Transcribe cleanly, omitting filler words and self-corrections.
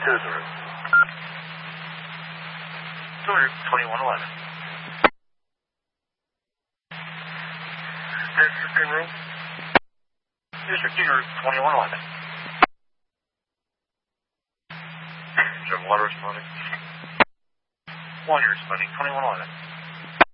Two to room. 2111. District in room? District in room, 2111. Is there water responding? Water responding, 2111.